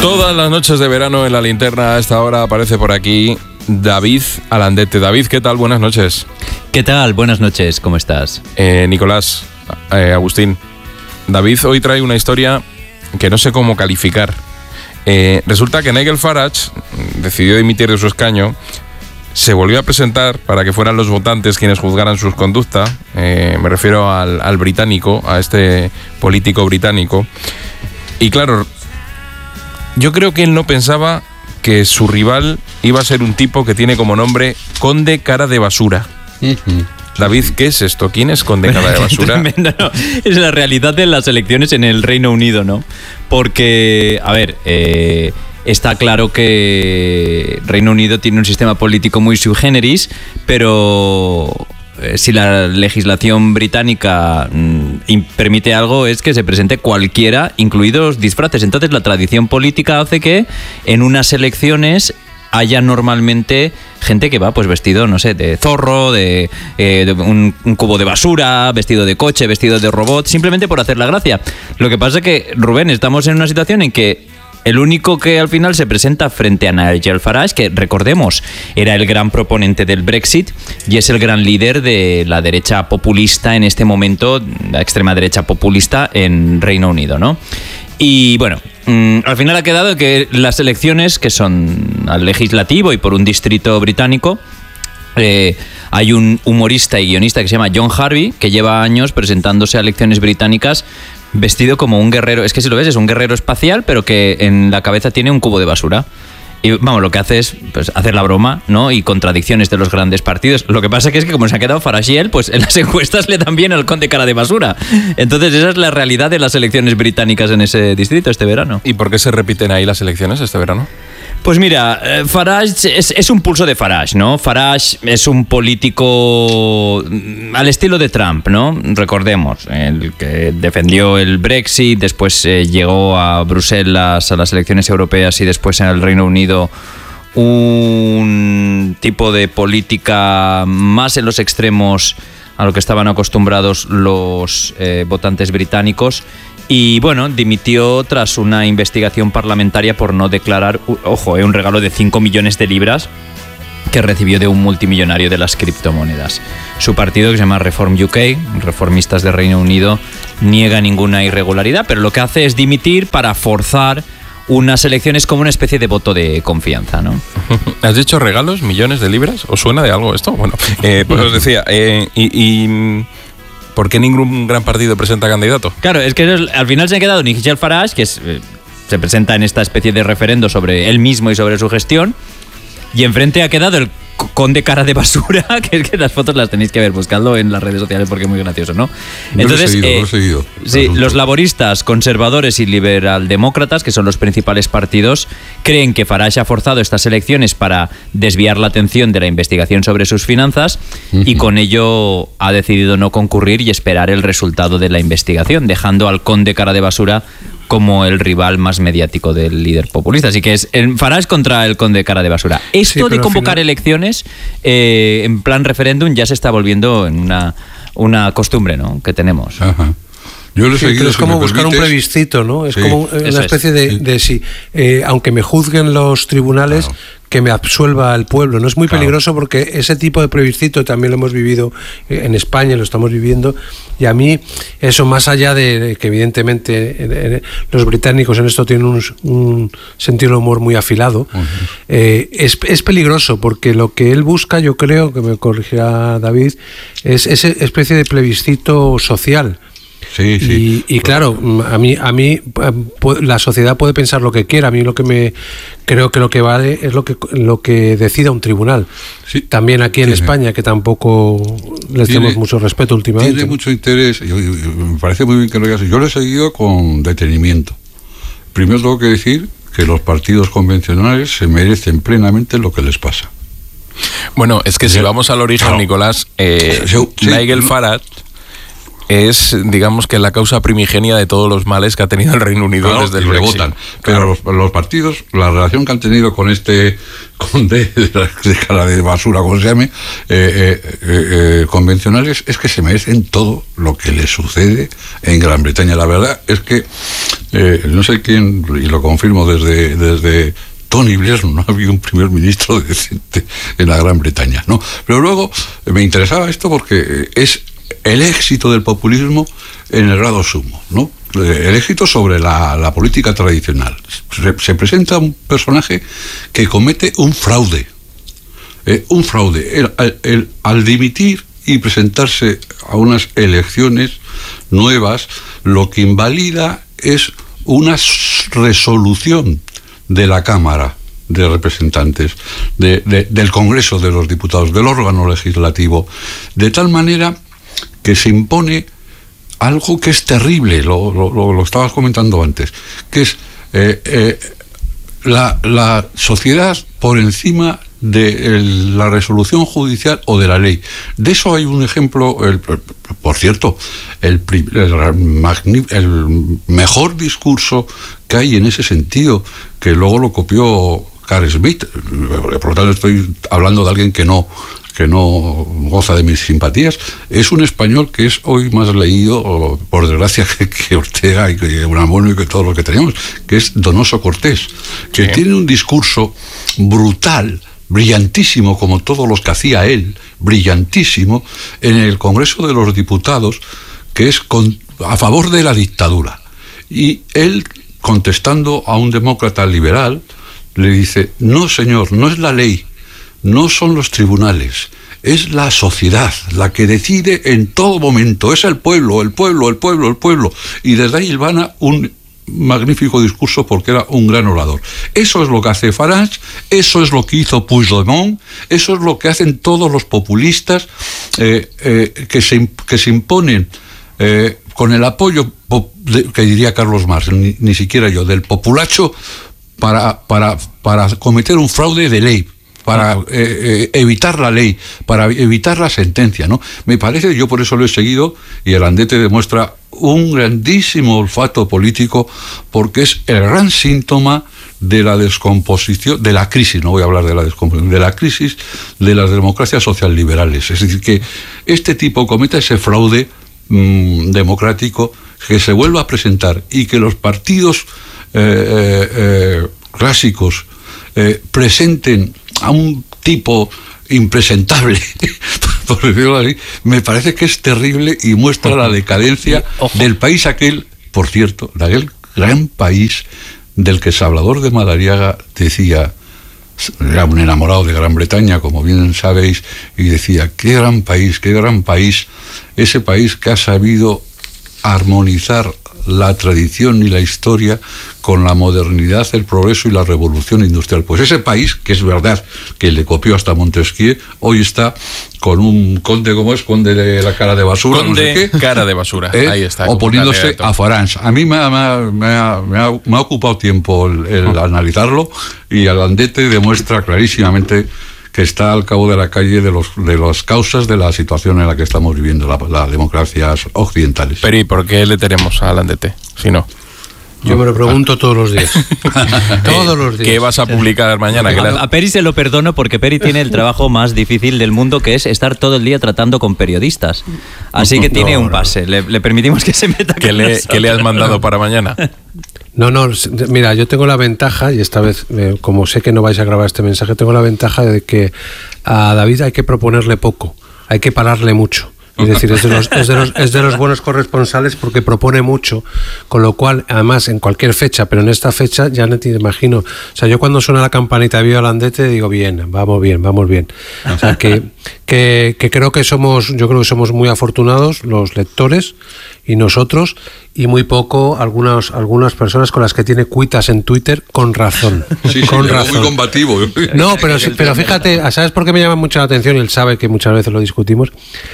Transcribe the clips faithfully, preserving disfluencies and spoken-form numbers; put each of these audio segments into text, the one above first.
Todas las noches de verano en la linterna a esta hora aparece por aquí David Alandete. David, ¿qué tal? Buenas noches. ¿Qué tal? Buenas noches, ¿cómo estás? Eh, Nicolás, eh, Agustín, David hoy trae una historia que no sé cómo calificar. Eh, resulta que Nigel Farage decidió dimitir de su escaño, se volvió a presentar para que fueran los votantes quienes juzgaran sus conductas. Eh, me refiero al, al británico, a este político británico. Y claro, yo creo que él no pensaba que su rival iba a ser un tipo que tiene como nombre Conde Cara de Basura. Uh-huh. David, ¿qué es esto? ¿Quién es Conde Cara de Basura? Tremendo, ¿no? Es la realidad de las elecciones en el Reino Unido, ¿no? Porque, a ver, eh, está claro que Reino Unido tiene un sistema político muy sui generis, pero eh, si la legislación británica mm, permite algo, es que se presente cualquiera, incluidos disfraces. Entonces la tradición política hace que en unas elecciones haya normalmente gente que va pues vestido, no sé, de zorro, de, eh, de un, un cubo de basura, vestido de coche, vestido de robot, simplemente por hacer la gracia. Lo que pasa es que, Rubén, estamos en una situación en que el único que al final se presenta frente a Nigel Farage, que recordemos era el gran proponente del Brexit y es el gran líder de la derecha populista en este momento, la extrema derecha populista en Reino Unido, ¿no? Y bueno, mmm, al final ha quedado que las elecciones, que son al legislativo y por un distrito británico, eh, hay un humorista y guionista que se llama John Harvey, que lleva años presentándose a elecciones británicas vestido como un guerrero. Es que si lo ves, es un guerrero espacial, pero que en la cabeza tiene un cubo de basura. Y vamos, lo que hace es pues, hacer la broma, ¿no? Y contradicciones de los grandes partidos. Lo que pasa que es que como se ha quedado Farage y él, pues en las encuestas le dan bien al Conde Cara de Basura. Entonces esa es la realidad de las elecciones británicas en ese distrito este verano. ¿Y por qué se repiten ahí las elecciones este verano? Pues mira, Farage es, es un pulso de Farage, ¿no? Farage es un político al estilo de Trump, ¿no? Recordemos, el que defendió el Brexit, después eh, llegó a Bruselas a las elecciones europeas y después en el Reino Unido un tipo de política más en los extremos a lo que estaban acostumbrados los eh, votantes británicos. Y bueno, dimitió tras una investigación parlamentaria por no declarar, ojo, eh, un regalo de cinco millones de libras que recibió de un multimillonario de las criptomonedas. Su partido, que se llama Reform U K, Reformistas de Reino Unido, niega ninguna irregularidad, pero lo que hace es dimitir para forzar unas elecciones como una especie de voto de confianza, ¿no? ¿Has dicho regalos, millones de libras? ¿Os suena de algo esto? Bueno, eh, pues os decía, eh, y... y ¿por qué ningún gran partido presenta candidato? Claro, es que al final se ha quedado Nigel Farage, que es, eh, se presenta en esta especie de referendo sobre él mismo y sobre su gestión, y enfrente ha quedado el Conde Cara de Basura, que es que las fotos las tenéis que ver, buscadlo en las redes sociales porque es muy gracioso, ¿no? Entonces, no lo he seguido, eh, no lo he seguido. Sí, los laboristas, conservadores y liberaldemócratas, que son los principales partidos, creen que Farage ha forzado estas elecciones para desviar la atención de la investigación sobre sus finanzas uh-huh. y con ello ha decidido no concurrir y esperar el resultado de la investigación, dejando al Conde Cara de Basura como el rival más mediático del líder populista. Así que es el Farage contra el Conde Cara de Basura. Esto sí, de convocar final... elecciones eh, en plan referéndum ya se está volviendo en una, una costumbre, ¿no?, que tenemos. Ajá. Yo lo he sí, seguido, es como buscar permites. un plebiscito, ¿no? Es sí. como una Eso especie es. de, sí. de si, eh, aunque me juzguen los tribunales, claro. que me absuelva el pueblo. No es muy claro. peligroso porque ese tipo de plebiscito también lo hemos vivido en España, lo estamos viviendo, y a mí eso, más allá de, de que evidentemente eh, los británicos en esto tienen un, un sentido de humor muy afilado, uh-huh. eh, es, es peligroso porque lo que él busca, yo creo, que me corregirá David, es esa especie de plebiscito social. Sí, sí. Y, y claro, a mí, a mí la sociedad puede pensar lo que quiera. A mí lo que me creo que lo que vale es lo que lo que decida un tribunal. Sí. También aquí en tiene, España, que tampoco les tiene, tenemos mucho respeto últimamente. Tiene mucho interés. Y, y, me parece muy bien que lo digas. Yo lo he seguido con detenimiento. Primero tengo que decir que los partidos convencionales se merecen plenamente lo que les pasa. Bueno, es que si vamos al origen, claro. Nicolás, eh, sí, sí, Nigel Farage es, digamos que la causa primigenia de todos los males que ha tenido el Reino Unido claro, desde el y Brexit. votan. Pero claro. los, los partidos, la relación que han tenido con este conde de, de cara de basura, como se llame, eh, eh, eh, eh, convencionales, es que se merecen todo lo que les sucede en Gran Bretaña. La verdad es que eh, no sé quién, y lo confirmo desde, desde Tony Blair, no ha habido un primer ministro decente en la Gran Bretaña, ¿no? Pero luego me interesaba esto porque es el éxito del populismo en el grado sumo, ¿no? El éxito sobre la, la política tradicional. Se, se presenta un personaje que comete un fraude. Eh, un fraude. El, el, el, al dimitir y presentarse a unas elecciones nuevas, lo que invalida es una resolución de la Cámara de Representantes, de, de, del Congreso de los Diputados, del órgano legislativo, de tal manera que se impone algo que es terrible, lo, lo, lo estabas comentando antes, que es eh, eh, la, la sociedad por encima de el, la resolución judicial o de la ley. De eso hay un ejemplo, el, por cierto, el, el, el mejor discurso que hay en ese sentido, que luego lo copió Carl Smith. Por lo tanto estoy hablando de alguien que no que no goza de mis simpatías, es un español que es hoy más leído, por desgracia, que, que Ortega y que Unamuno y que todos los que tenemos, que es Donoso Cortés, que sí. tiene un discurso brutal, brillantísimo, como todos los que hacía él, brillantísimo, en el Congreso de los Diputados, que es con, a favor de la dictadura. Y él, contestando a un demócrata liberal, le dice: no, señor, no es la ley, no son los tribunales, es la sociedad la que decide en todo momento, es el pueblo, el pueblo, el pueblo, el pueblo. Y desde ahí ilvana un magnífico discurso porque era un gran orador. Eso es lo que hace Farage, eso es lo que hizo Puigdemont, eso es lo que hacen todos los populistas eh, eh, que, se, que se imponen eh, con el apoyo, de, que diría Carlos Marx, ni, ni siquiera yo, del populacho para, para, para cometer un fraude de ley, para eh, eh, evitar la ley, para evitar la sentencia, ¿no? Me parece, yo por eso lo he seguido, y el Andete demuestra un grandísimo olfato político, porque es el gran síntoma de la descomposición, de la crisis, no voy a hablar de la descomposición, de la crisis de las democracias socialliberales. Es decir, que este tipo cometa ese fraude mmm, democrático, que se vuelva a presentar y que los partidos eh, eh, eh, clásicos eh, presenten a un tipo impresentable, por decirlo así, me parece que es terrible y muestra la decadencia del país aquel, por cierto, de aquel gran país del que Salvador de Madariaga decía, era un enamorado de Gran Bretaña, como bien sabéis, y decía: qué gran país, qué gran país, ese país que ha sabido armonizar la tradición y la historia con la modernidad, el progreso y la revolución industrial. Pues ese país, que es verdad que le copió hasta Montesquieu, hoy está con un conde, ¿cómo es? Conde de la cara de basura. Conde no sé qué, cara de basura, ¿eh? Ahí está. Oponiéndose a Farage. A mí me ha, me ha, me ha, me ha, me ha ocupado tiempo el, el oh. analizarlo, y el Andete demuestra clarísimamente que está al cabo de la calle de los de las causas de la situación en la que estamos viviendo, las la democracias occidentales. Pero ¿y por qué le tenemos al Andete? Si no. Yo me lo pregunto todos los días. Todos los días. ¿Qué vas a publicar mañana? A, a Peri se lo perdono porque Peri tiene el trabajo más difícil del mundo, que es estar todo el día tratando con periodistas. Así que tiene no, un pase. No. Le, le permitimos que se meta ¿Qué con le, nosotros. ¿Qué le has mandado para mañana? No, no, mira, yo tengo la ventaja, y esta vez, eh, como sé que no vais a grabar este mensaje, tengo la ventaja de que a David hay que proponerle poco, hay que pararle mucho. Es decir, es de, los, es, de los, es de los buenos corresponsales porque propone mucho, con lo cual, además, en cualquier fecha, pero en esta fecha ya no te imagino. O sea, yo cuando suena la campanita de Viva el Andete digo, bien, vamos bien, vamos bien. O sea, que, que, que creo que somos, yo creo que somos muy afortunados los lectores y nosotros, y muy poco algunas, algunas personas con las que tiene cuitas en Twitter, con razón. Sí, sí, con razón. Muy combativo. No, pero, pero fíjate, ¿sabes por qué me llama mucho la atención? Y él sabe que muchas veces lo discutimos.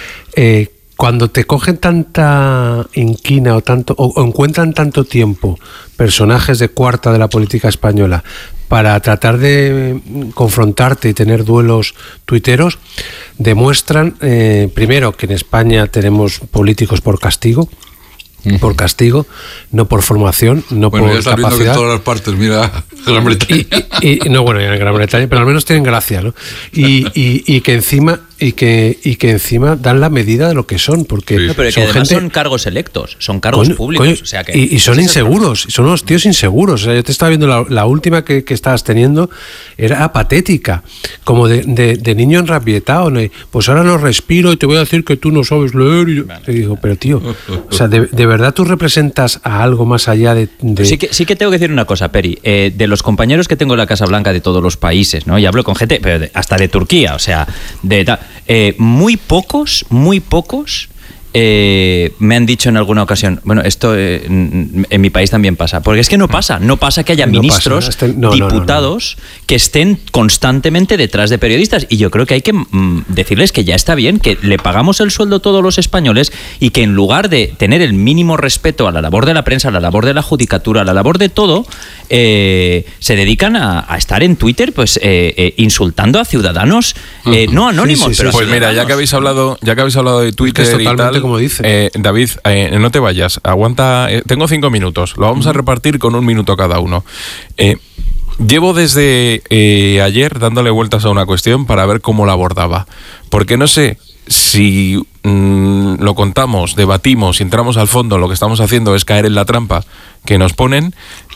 Eh, cuando te cogen tanta inquina o tanto o, o encuentran tanto tiempo personajes de cuarta de la política española para tratar de confrontarte y tener duelos tuiteros, demuestran, eh, primero, que en España tenemos políticos por castigo, por castigo, no por formación, no bueno, por ya está capacidad. Viendo que en todas las partes, mira, Gran Bretaña. Y, y, y, no, bueno, ya en Gran Bretaña, pero al menos tienen gracia, ¿no? Y, y, y que encima y que y que encima dan la medida de lo que son, porque no, pero son que además gente, son cargos electos, son cargos coño, públicos, coño, o sea que y, y son inseguros, son unos tíos inseguros. O sea, yo te estaba viendo la, la última que, que estabas teniendo, era patética, como de, de, de niño enrabietado, ¿no? Pues ahora no respiro y te voy a decir que tú no sabes leer. Y yo vale. te digo, pero tío, o sea, de, de verdad tú representas a algo más allá de... de... Sí, que, sí que tengo que decir una cosa, Peri, eh, de los compañeros que tengo en la Casa Blanca de todos los países, ¿no? Y hablo con gente, pero de, hasta de Turquía, o sea, de eh, muy pocos, muy pocos eh, me han dicho en alguna ocasión, bueno, esto eh, en, en mi país también pasa, porque es que no pasa, no pasa que haya no ministros, pasa, este, no, diputados no, no, no. que estén constantemente detrás de periodistas, y yo creo que hay que mm, decirles que ya está bien, que le pagamos el sueldo a todos los españoles y que en lugar de tener el mínimo respeto a la labor de la prensa, a la labor de la judicatura, a la labor de todo, eh, se dedican a, a estar en Twitter pues eh, eh, insultando a ciudadanos eh, no anónimos, sí, sí, pero sí, pues mira, ya que habéis hablado, ya que habéis hablado de Twitter es y tal, como dice. Eh, David, eh, no te vayas, aguanta, eh, tengo cinco minutos, lo vamos a repartir con un minuto cada uno. Eh, llevo desde eh, ayer dándole vueltas a una cuestión para ver cómo la abordaba, porque no sé si mmm, lo contamos, debatimos y entramos al fondo, lo que estamos haciendo es caer en la trampa que nos ponen,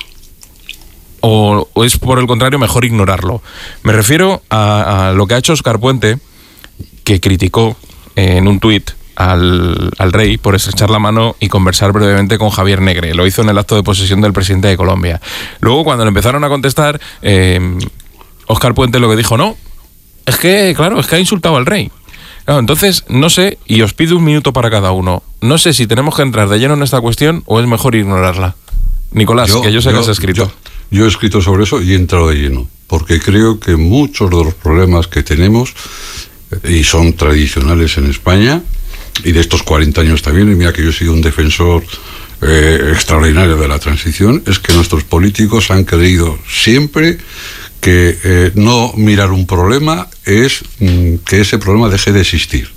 o, o es por el contrario mejor ignorarlo. Me refiero a, a lo que ha hecho Óscar Puente, que criticó eh, en un tuit Al, al rey por estrechar la mano y conversar brevemente con Javier Negre. Lo hizo en el acto de posesión del presidente de Colombia. Luego, cuando le empezaron a contestar, eh, Óscar Puente lo que dijo, no, es que, claro, es que ha insultado al rey. Claro, entonces, no sé, y os pido un minuto para cada uno, no sé si tenemos que entrar de lleno en esta cuestión o es mejor ignorarla. Nicolás, yo, que yo sé yo, que has escrito. Yo, yo he escrito sobre eso y he entrado de lleno, porque creo que muchos de los problemas que tenemos, y son tradicionales en España, y de estos cuarenta años también, y mira que yo he sido un defensor eh, extraordinario de la transición, es que nuestros políticos han creído siempre que eh, no mirar un problema es mm, que ese problema deje de existir.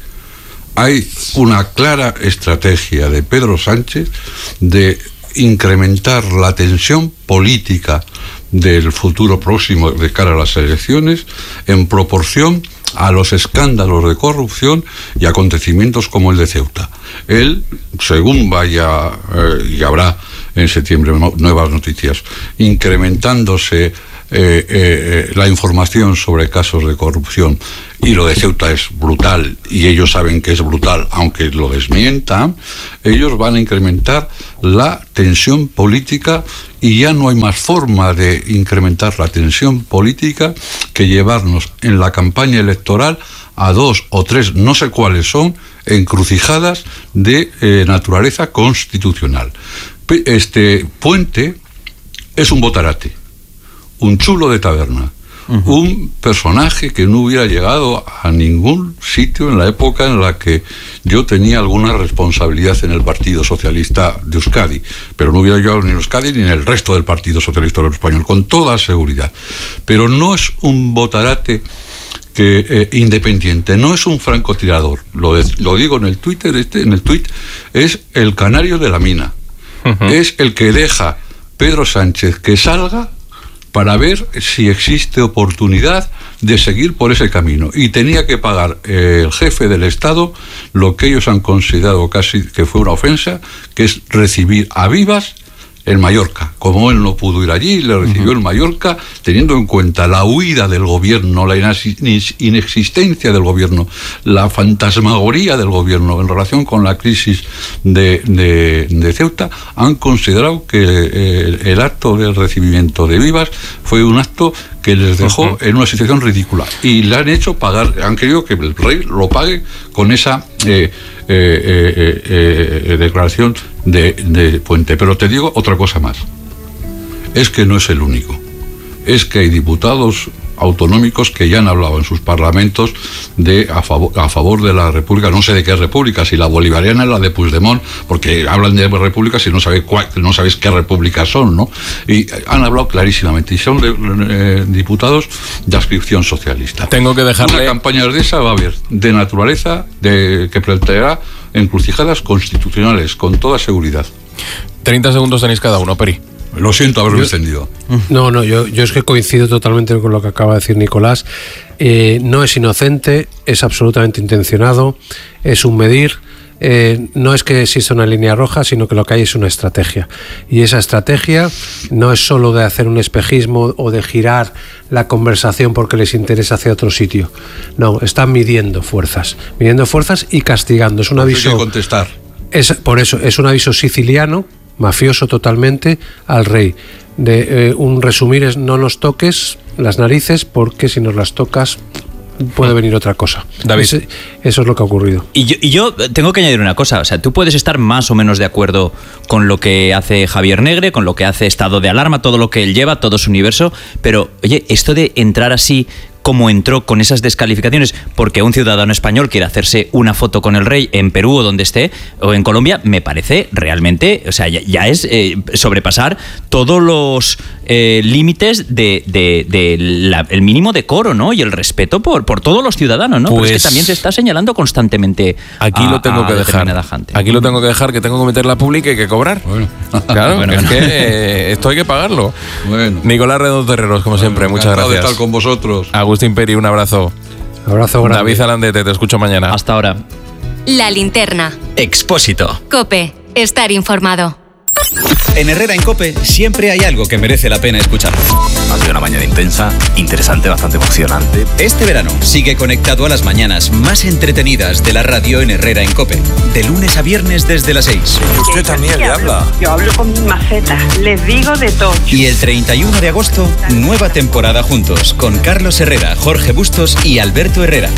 Hay una clara estrategia de Pedro Sánchez de incrementar la tensión política del futuro próximo de cara a las elecciones en proporción a los escándalos de corrupción y acontecimientos como el de Ceuta. Él, según vaya, eh, y habrá en septiembre nuevas noticias, incrementándose eh, eh, la información sobre casos de corrupción, y lo de Ceuta es brutal, y ellos saben que es brutal, aunque lo desmientan, ellos van a incrementar la tensión política, y ya no hay más forma de incrementar la tensión política que llevarnos en la campaña electoral a dos o tres, no sé cuáles son, encrucijadas de eh, naturaleza constitucional. Este Puente es un botarate, un chulo de taberna, uh-huh. un personaje que no hubiera llegado a ningún sitio en la época en la que yo tenía alguna responsabilidad en el Partido Socialista de Euskadi, pero no hubiera llegado ni en Euskadi ni en el resto del Partido Socialista Español, con toda seguridad. Pero no es un botarate que, eh, independiente, no es un francotirador, lo, de, lo digo en el Twitter, este, en el tuit, es el canario de la mina, uh-huh. es el que deja Pedro Sánchez que salga para ver si existe oportunidad de seguir por ese camino. Y tenía que pagar eh, el jefe del Estado lo que ellos han considerado casi que fue una ofensa, que es recibir a vivas en Mallorca. Como él no pudo ir allí, le recibió uh-huh. en Mallorca, teniendo en cuenta la huida del gobierno, la inexistencia del gobierno, la fantasmagoría del gobierno en relación con la crisis de, de, de Ceuta, han considerado que el, el acto del recibimiento de vivas fue un acto que les dejó uh-huh. en una situación ridícula. Y le han hecho pagar, han querido que el rey lo pague con esa eh, eh, eh, eh, eh, declaración de, de Puente. Pero te digo otra cosa más. Es que no es el único. Es que hay diputados autonómicos que ya han hablado en sus parlamentos de a favor, a favor de la república, no sé de qué república, si la bolivariana es la de Puigdemont, porque hablan de repúblicas y no sabéis cuál, no sabéis qué repúblicas son, ¿no? Y han hablado clarísimamente, y son de, eh, diputados de adscripción socialista. Tengo que dejarle... Una campaña de esa va a haber de naturaleza, de que planteará encrucijadas constitucionales, con toda seguridad. treinta segundos tenéis cada uno, Peri. Lo siento haberme extendido. No, no, yo, yo es que coincido totalmente con lo que acaba de decir Nicolás. Eh, no es inocente, es absolutamente intencionado, es un medir. Eh, no es que exista una línea roja, sino que lo que hay es una estrategia. Y esa estrategia no es solo de hacer un espejismo o de girar la conversación porque les interesa hacia otro sitio. No, están midiendo fuerzas, midiendo fuerzas y castigando. Es un aviso. Hay que contestar. Es, por eso, es un aviso siciliano, mafioso totalmente, al rey. De eh, un resumir es: no nos toques las narices, porque si nos las tocas puede venir otra cosa. David. Ese, eso es lo que ha ocurrido. Y yo, y yo tengo que añadir una cosa, o sea, tú puedes estar más o menos de acuerdo con lo que hace Javier Negre, con lo que hace Estado de Alarma, todo lo que él lleva, todo su universo, pero oye, esto de entrar así como entró, con esas descalificaciones, porque un ciudadano español quiere hacerse una foto con el rey en Perú o donde esté, o en Colombia, me parece realmente, o sea, ya, ya es eh, sobrepasar todos los eh, límites de, de, de la, el mínimo decoro, ¿no? Y el respeto por, por todos los ciudadanos, ¿no? Pues, pero es que también se está señalando constantemente aquí a, lo tengo a que dejar. Gente. Aquí lo tengo que dejar, que tengo que meter la pública y que cobrar. Bueno. Claro, bueno, es bueno. que eh, esto hay que pagarlo. Bueno. Nicolás Redondo Terreros, como siempre, Bueno, muchas encantado gracias. de estar con vosotros. Agustín Peri, un abrazo. Abrazo grande. David Alandete, te escucho mañana. Hasta ahora. La linterna. Expósito. COPE. Estar informado. En Herrera en COPE siempre hay algo que merece la pena escuchar. Ha sido una mañana intensa, interesante, bastante emocionante. Este verano sigue conectado a las mañanas más entretenidas de la radio en Herrera en COPE. De lunes a viernes desde las seis. Usted también le habla. Yo hablo con mis macetas, les digo de todo. Y el treinta y uno de agosto, nueva temporada juntos con Carlos Herrera, Jorge Bustos y Alberto Herrera.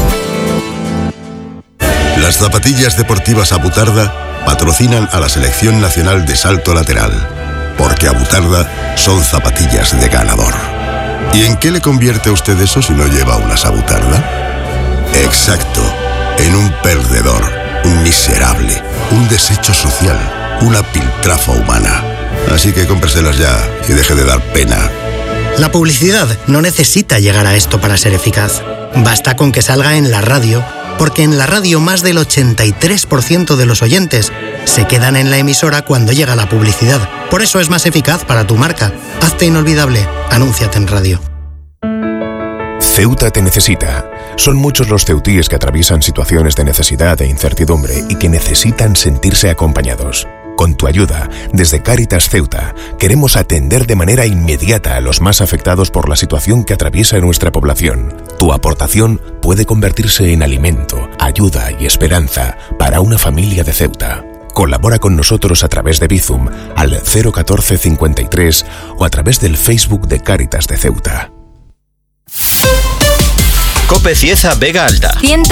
Las zapatillas deportivas Abutarda patrocinan a la Selección Nacional de Salto Lateral, porque Abutarda son zapatillas de ganador. ¿Y en qué le convierte a usted eso si no lleva unas Abutarda? Exacto, en un perdedor, un miserable, un desecho social, una piltrafa humana. Así que cómpreselas ya y deje de dar pena. La publicidad no necesita llegar a esto para ser eficaz. Basta con que salga en la radio, porque en la radio más del ochenta y tres por ciento de los oyentes se quedan en la emisora cuando llega la publicidad. Por eso es más eficaz para tu marca. Hazte inolvidable. Anúnciate en radio. Ceuta te necesita. Son muchos los ceutíes que atraviesan situaciones de necesidad e incertidumbre y que necesitan sentirse acompañados. Con tu ayuda, desde Cáritas Ceuta, queremos atender de manera inmediata a los más afectados por la situación que atraviesa nuestra población. Tu aportación puede convertirse en alimento, ayuda y esperanza para una familia de Ceuta. Colabora con nosotros a través de Bizum al cero catorce cincuenta y tres o a través del Facebook de Cáritas de Ceuta. COPE Cieza Vega Alta.